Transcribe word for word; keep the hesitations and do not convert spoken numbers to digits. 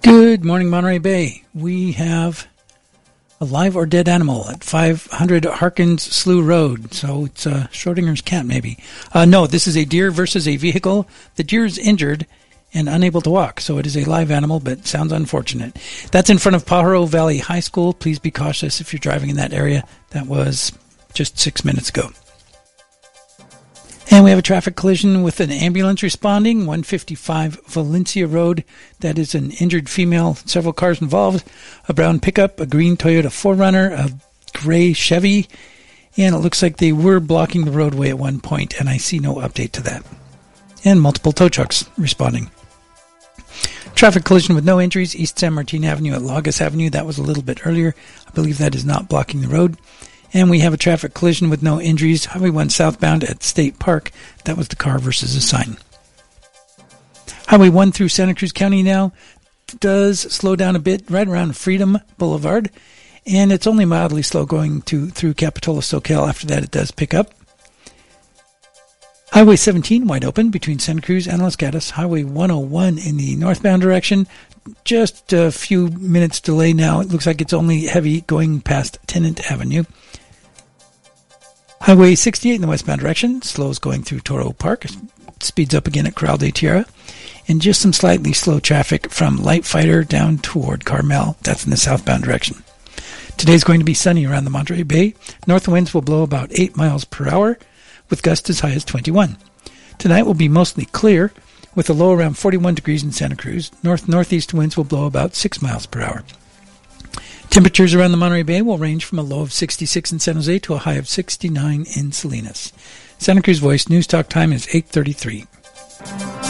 Good morning, Monterey Bay. We have a live or dead animal at five hundred Harkins Slough Road. So it's uh, Schrodinger's cat, maybe. Uh, no, this is a deer versus a vehicle. The deer is injured and unable to walk, so it is a live animal, but sounds unfortunate. That's in front of Pajaro Valley High School. Please be cautious if you're driving in that area. That was just six minutes ago. And we have a traffic collision with an ambulance responding, one fifty-five Valencia Road. That is an injured female, several cars involved, a brown pickup, a green Toyota four runner, a gray Chevy, and it looks like they were blocking the roadway at one point, and I see no update to that. And multiple tow trucks responding. Traffic collision with no injuries, East San Martin Avenue at Lagos Avenue. That was a little bit earlier. I believe that is not blocking the road. And we have a traffic collision with no injuries, Highway one southbound at State Park. That was the car versus a sign. Highway one through Santa Cruz County now does slow down a bit right around Freedom Boulevard. And it's only mildly slow going to through Capitola SoCal. After that, it does pick up. Highway seventeen wide open between Santa Cruz and Los Gatos. Highway one oh one in the northbound direction. Just a few minutes delay now. It looks like it's only heavy going past Tennant Avenue. Highway sixty-eight in the westbound direction, slows going through Toro Park, speeds up again at Corral de Tierra, and just some slightly slow traffic from Light Fighter down toward Carmel. That's in the southbound direction. Today's going to be sunny around the Monterey Bay. North winds will blow about eight miles per hour, with gusts as high as twenty-one. Tonight will be mostly clear, with a low around forty-one degrees in Santa Cruz. North-northeast winds will blow about six miles per hour. Temperatures around the Monterey Bay will range from a low of sixty-six in San Jose to a high of sixty-nine in Salinas. Santa Cruz Voice News Talk time is eight thirty-three.